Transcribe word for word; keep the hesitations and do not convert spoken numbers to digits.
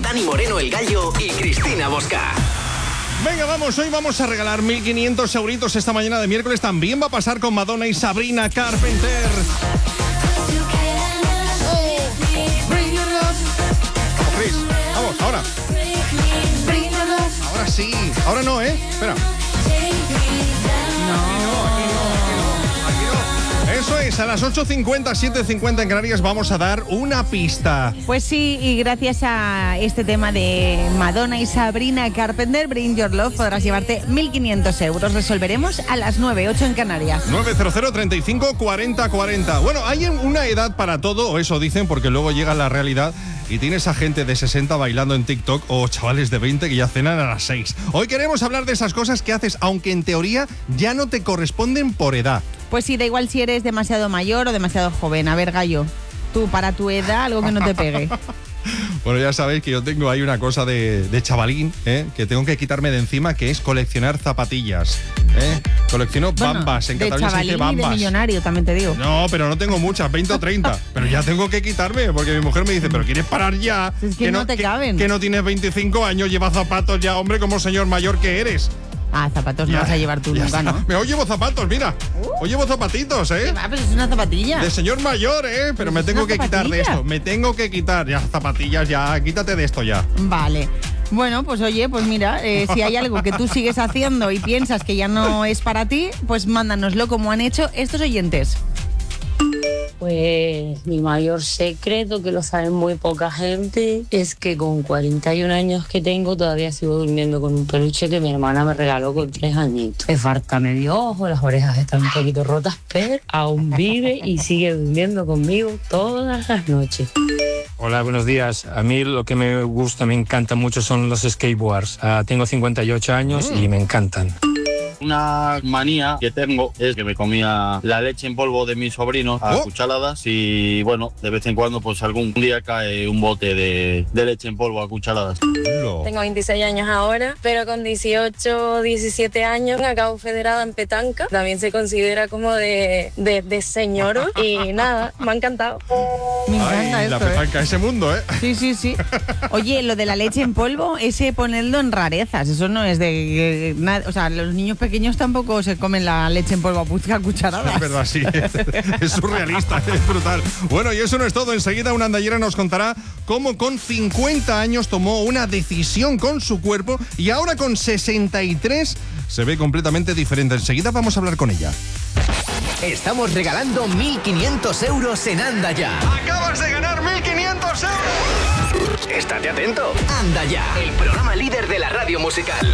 Dani Moreno el Gallo y Cristina Bosca. Venga, vamos, hoy vamos a regalar mil quinientos euritos esta mañana de miércoles. También va a pasar con Madonna y Sabrina Carpenter. Vamos, Chris, vamos, ahora. Ahora sí, ahora no, ¿eh? Espera. Eso es, a las ocho cincuenta, siete cincuenta en Canarias vamos a dar una pista. Pues sí, y gracias a este tema de Madonna y Sabrina Carpenter, Bring Your Love, podrás llevarte mil quinientos euros. Resolveremos a las nueve, ocho en Canarias. nueve cero cero, treinta y cinco, cuarenta, cuarenta. Bueno, hay una edad para todo, o eso dicen, porque luego llega la realidad y tienes a gente de sesenta bailando en TikTok o chavales de veinte que ya cenan a las seis. Hoy queremos hablar de esas cosas que haces, aunque en teoría ya no te corresponden por edad. Pues sí, da igual si eres demasiado mayor o demasiado joven. A ver, Gallo, tú para tu edad algo que no te pegue. Bueno, ya sabéis que yo tengo ahí una cosa de, de chavalín, ¿eh? Que tengo que quitarme de encima, que es coleccionar zapatillas. ¿eh? Colecciono bueno, bambas, en de Cataluña se dice bambas. Y de millonario, también te digo. No, pero no tengo muchas, veinte o treinta. Pero ya tengo que quitarme, porque mi mujer me dice, pero ¿quieres parar ya? Es que, que no, no te que, caben. Que no tienes veinticinco años, llevas zapatos ya, hombre, como señor mayor que eres. Ah, zapatos ya, no vas a llevar tú nunca, está. ¿no? Me hoy llevo zapatos, mira. Hoy llevo zapatitos, ¿eh? Ah, pero es una zapatilla. De señor mayor, ¿eh? Pero me tengo que quitar de esto. Me tengo que quitar. Ya, zapatillas, ya. Quítate de esto ya. Vale. Bueno, pues oye, pues mira, eh, si hay algo que tú sigues haciendo y piensas que ya no es para ti, pues mándanoslo como han hecho estos oyentes. Pues mi mayor secreto, que lo sabe muy poca gente, es que con cuarenta y un años que tengo todavía sigo durmiendo con un peluche que mi hermana me regaló con tres añitos. Me falta medio ojo, las orejas están un poquito rotas, pero aún vive y sigue durmiendo conmigo todas las noches. Hola, buenos días. A mí lo que me gusta, me encanta mucho son los skateboards. Uh, tengo cincuenta y ocho años mm. y me encantan. Una manía que tengo es que me comía la leche en polvo de mis sobrinos a oh. cucharadas y bueno, de vez en cuando pues algún día cae un bote de, de leche en polvo a cucharadas. No. Tengo veintiséis años ahora, pero con dieciocho, diecisiete años acabo federada en petanca. También se considera como de, de, de señor y nada, me ha encantado. Me encanta Ay, esto, la petanca, ¿eh? Ese mundo, ¿eh? Sí, sí, sí. Oye, lo de la leche en polvo, ese ponerlo en rarezas, eso no es de nada, o sea, los niños pequeños tampoco se comen la leche en polvo a cucharadas. Es verdad, sí. Es surrealista, es brutal. Bueno, y eso no es todo. Enseguida una andallera nos contará cómo con cincuenta años tomó una decisión con su cuerpo y ahora con sesenta y tres se ve completamente diferente. Enseguida vamos a hablar con ella. Estamos regalando mil quinientos euros en Anda Ya. ¡Acabas de ganar mil quinientos euros! Estate atento. Anda Ya, el programa líder de la radio musical.